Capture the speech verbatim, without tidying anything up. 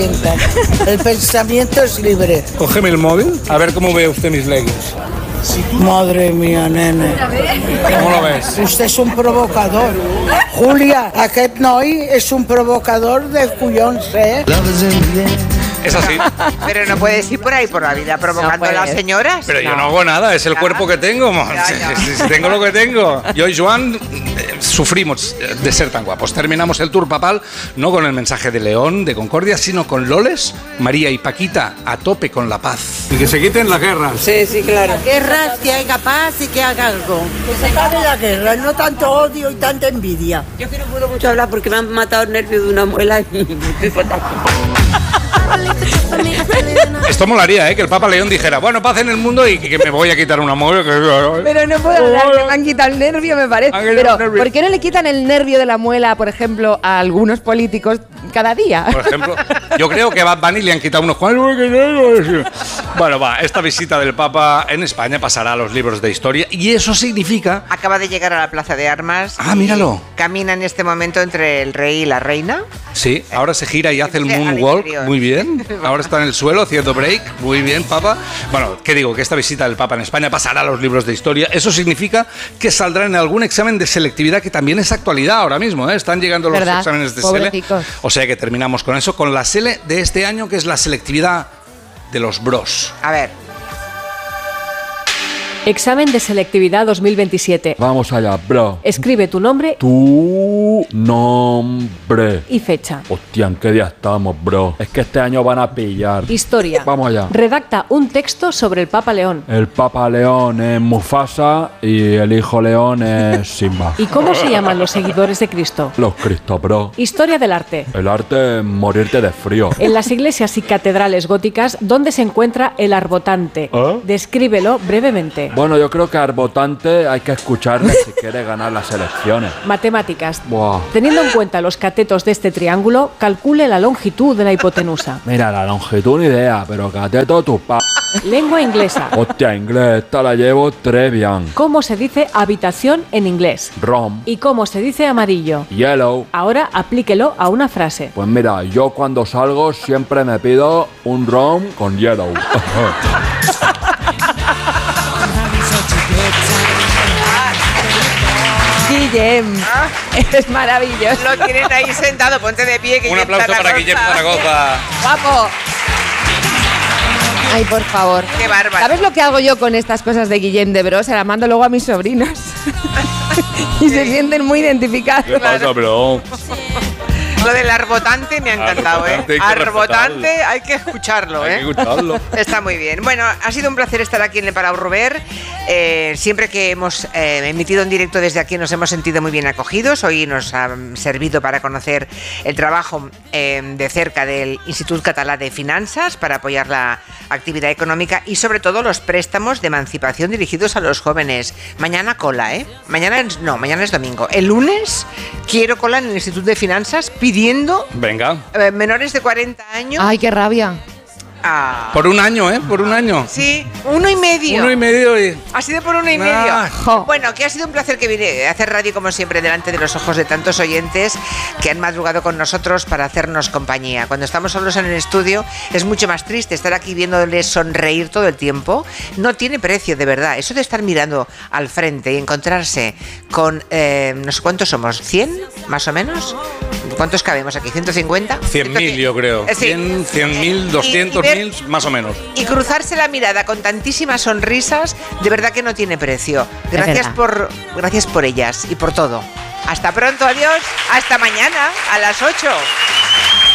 sienta. El pensamiento es libre. Cógeme el móvil, a ver cómo ve usted mis leggings. Madre mía, nene. ¿Cómo lo ves? Usted es un provocador. Julia, aquest noi es un provocador de cuyons, ¿eh? Es así. Pero no puedes ir por ahí por la vida provocando no a las señoras. Pero no. Yo no hago nada, es el ya. cuerpo que tengo. Ya, ya. Si, si tengo lo que tengo. Yo y Joan eh, sufrimos de ser tan guapos. Terminamos el tour papal no con el mensaje de León, de Concordia, sino con Loles, María y Paquita a tope con la paz. Y que se quiten las guerras. Sí, sí, claro. Guerras, que haya paz y que haga algo. Que se acabe la guerra, no tanto odio y tanta envidia. Yo que no puedo mucho hablar porque me han matado el nervio de una muela y Esto molaría, ¿eh? Que el Papa León dijera, bueno, paz en el mundo y que me voy a quitar una muela. Pero no puedo hablar, me han quitado el nervio, me parece. Pero, ¿por qué no le quitan el nervio de la muela, por ejemplo, a algunos políticos cada día? Por ejemplo, yo creo que a Bad Bunny le han quitado unos cuantos. Bueno, va, esta visita del Papa en España pasará a los libros de historia y eso significa... Acaba de llegar a la Plaza de Armas. Ah, míralo. Camina en este momento entre el rey y la reina. Sí, ahora se gira y hace el moonwalk, muy bien. Ahora está en el suelo haciendo break, muy bien, Papa. Bueno, ¿qué digo? Que esta visita del Papa en España pasará a los libros de historia. Eso significa que saldrá en algún examen de selectividad, que también es actualidad ahora mismo, ¿eh? Están llegando los ¿verdad? Exámenes de Pobrecicos. SELE. O sea que terminamos con eso, con la SELE de este año, que es la selectividad de los bros. A ver. Examen de selectividad dos mil veintisiete. Vamos allá, bro. Escribe tu nombre. Tu nombre. Y fecha. Hostia, ¿en qué día estamos, bro? Es que este año van a pillar. Historia. Vamos allá. Redacta un texto sobre el Papa León. El Papa León es Mufasa y el hijo León es Simba. ¿Y cómo se llaman los seguidores de Cristo? Los Cristo, bro. Historia del arte. El arte es morirte de frío. En las iglesias y catedrales góticas, ¿dónde se encuentra el arbotante? ¿Eh? Descríbelo brevemente. Bueno, yo creo que arbotante hay que escucharle si quiere ganar las elecciones. Matemáticas. Buah. Teniendo en cuenta los catetos de este triángulo, calcule la longitud de la hipotenusa. Mira, la longitud ni idea, pero cateto tu pa... Lengua inglesa. Hostia, inglés, esta la llevo très bien. ¿Cómo se dice habitación en inglés? Rom. ¿Y cómo se dice amarillo? Yellow. Ahora aplíquelo a una frase. Pues mira, yo cuando salgo siempre me pido un rom con yellow. Guillem, ¿Ah? Es maravilloso. Lo tienen ahí sentado, ponte de pie. Que un aplauso para Guillem Zaragoza. ¡Guapo! Ay, por favor. Qué bárbaro. ¿Sabes lo que hago yo con estas cosas de Guillem de Bro? Se las mando luego a mis sobrinos. Y se sienten muy identificados. ¿Qué pasa, bro? Lo del arbotante me ha encantado, ¿eh? Hay arbotante, hay que escucharlo, ¿eh? Hay que escucharlo. Está muy bien. Bueno, ha sido un placer estar aquí en el Palau Robert. Eh, siempre que hemos eh, emitido en directo desde aquí nos hemos sentido muy bien acogidos. Hoy nos ha servido para conocer el trabajo eh, de cerca del Institut Català de Finanzas para apoyar la actividad económica y sobre todo los préstamos de emancipación dirigidos a los jóvenes. Mañana cola, ¿eh? Mañana es, no, mañana es domingo. El lunes quiero cola en el Institut de Finanzas pidiendo Venga. Eh, menores de cuarenta años. Ay, qué rabia. Ah. Por un año, ¿eh? Por un año. Sí, uno y medio. Uno y medio y... Ha sido por uno y medio. Ah. Bueno, que ha sido un placer que vine a hacer radio como siempre delante de los ojos de tantos oyentes que han madrugado con nosotros para hacernos compañía. Cuando estamos solos en el estudio es mucho más triste estar aquí viéndoles sonreír todo el tiempo. No tiene precio, de verdad. Eso de estar mirando al frente y encontrarse con, eh, no sé cuántos somos, ¿cien más o menos? ¿Cuántos cabemos aquí? ¿ciento cincuenta? cien mil, yo creo. Eh, sí. cien mil, doscientos mil, más o menos. Y cruzarse la mirada con tantísimas sonrisas, de verdad que no tiene precio. Gracias por, gracias por ellas y por todo. Hasta pronto, adiós. Hasta mañana a las ocho.